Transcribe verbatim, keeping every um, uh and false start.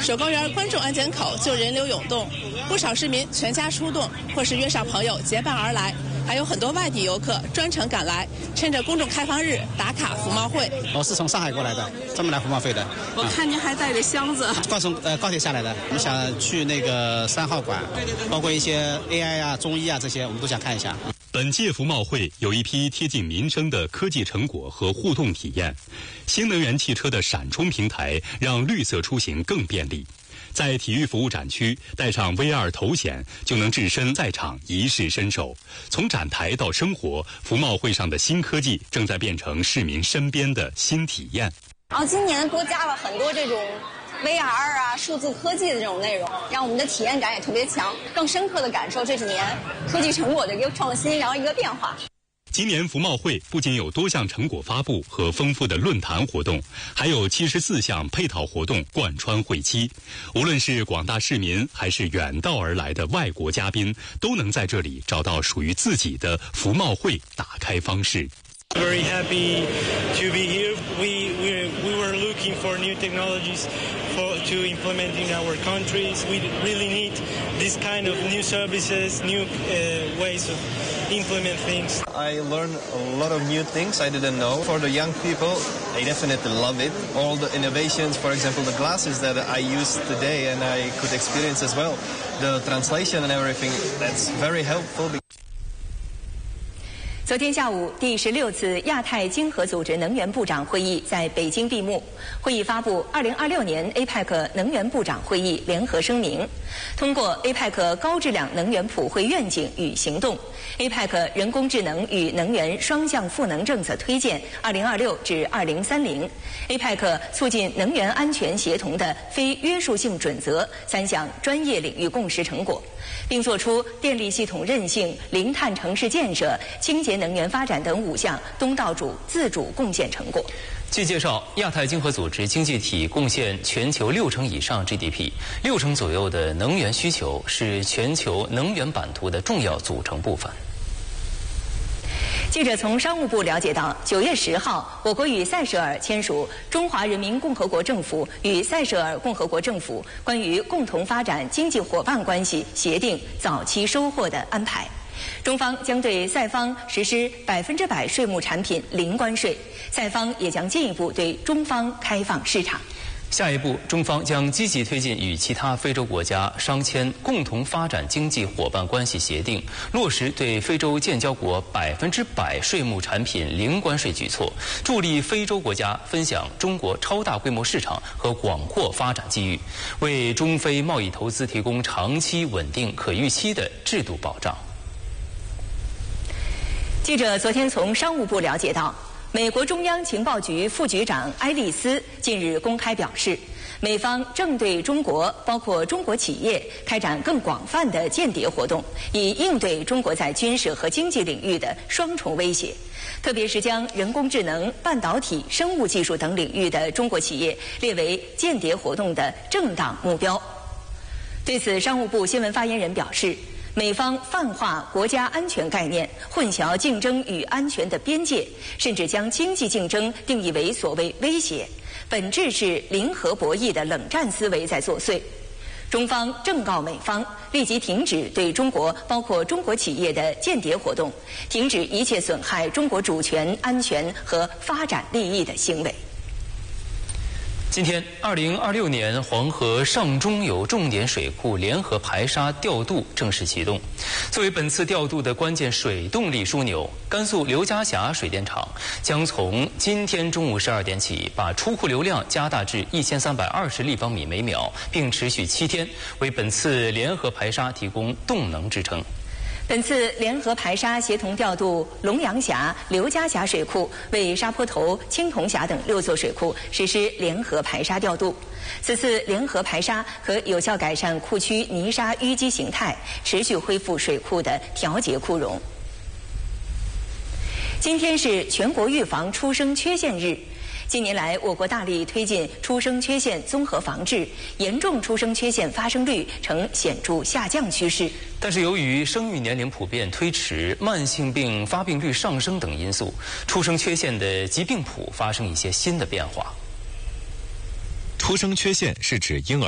手公园观众安检口就人流涌动，不少市民全家出动，或是约上朋友结伴而来，还有很多外地游客专程赶来，趁着公众开放日打卡服贸会。 我是从上海过来的，专门来服贸会的。 我看您还带着箱子。 刚从呃高铁下来的，我们想去那个三号馆，包括一些 A I 啊、中医啊这些，我们都想看一下。 本届服贸会有一批贴近民生的科技成果和互动体验。新能源汽车的闪充平台让绿色出行更便利。在体育服务展区，带上 V R 头显就能置身在场，一试身手。从展台到生活，服贸会上的新科技正在变成市民身边的新体验。 然后今年多加了很多这种 V R 啊、数字科技的这种内容，让我们的体验感也特别强，更深刻地感受这几年科技成果的一个创新，然后一个变化。 今年服贸会不仅有多项成果发布和丰富的论坛活动，还有七十四项配套活动贯穿会期。无论是广大市民还是远道而来的外国嘉宾，都能在这里找到属于自己的服贸会打开方式。 Very happy to be here. We we we were looking for new technologies for to implement in our countries. We really need this kind of new services, new uh, ways of implement things. I learned a lot of new things I didn't know. For the young people, they definitely love it. All the innovations, for example, the glasses that I used today and I could experience as well. The translation and everything, that's very helpful. 昨天下午，第十六次亚太经合组织能源部长会议在北京闭幕。会议发布二零二六年 A P E C 能源部长会议联合声明，通过 A P E C 高质量能源普惠愿景与行动 ，A P E C 人工智能与能源双向赋能政策推荐二零二六至二零三零 ，A P E C 促进能源安全协同的非约束性准则三项专业领域共识成果，并作出电力系统韧性、零碳城市建设、清洁能源发展等五项东道主自主贡献成果。 据介绍，亚太经合组织经济体贡献全球六成以上 G D P， 六成左右的能源需求是全球能源版图的重要组成部分。 记者从商务部了解到，九月十号，我国与塞舌尔签署《中华人民共和国政府与塞舌尔共和国政府关于共同发展经济伙伴关系协定》早期收获的安排。中方将对塞方实施百分之百税目产品零关税，塞方也将进一步对中方开放市场。 下一步，中方将积极推进与其他非洲国家商签共同发展经济伙伴关系协定，落实对非洲建交国百分之百税目产品零关税举措，助力非洲国家分享中国超大规模市场和广阔发展机遇，为中非贸易投资提供长期稳定可预期的制度保障。 记者昨天从商务部了解到，美国中央情报局副局长埃利斯近日公开表示，美方正对中国，包括中国企业，开展更广泛的间谍活动，以应对中国在军事和经济领域的双重威胁，特别是将人工智能、半导体、生物技术等领域的中国企业列为间谍活动的正当目标。对此，商务部新闻发言人表示，美方泛化国家安全概念，混淆竞争与安全的边界，甚至将经济竞争定义为所谓威胁，本质是零和博弈的冷战思维在作祟。中方正告美方立即停止对中国包括中国企业的间谍活动，停止一切损害中国主权、安全和发展利益的行为。 今天，二零二六年黄河上中游重点水库联合排沙调度正式启动。作为本次调度的关键水动力枢纽，甘肃刘家峡水电厂将从今天中午十二点起，把出库流量加大至一千三百二十立方米每秒，并持续七天，为本次联合排沙提供动能支撑。 本次联合排沙协同调度龙阳峡、刘家峡水库，为沙坡头、青铜峡等六座水库实施联合排沙调度。此次联合排沙可有效改善库区泥沙淤积形态，持续恢复水库的调节库容。今天是全国预防出生缺陷日。近年来，我国大力推进出生缺陷综合防治，严重出生缺陷发生率呈显著下降趋势。 但是，由于生育年龄普遍推迟、慢性病发病率上升等因素，出生缺陷的疾病谱发生一些新的变化。 出生缺陷是指婴儿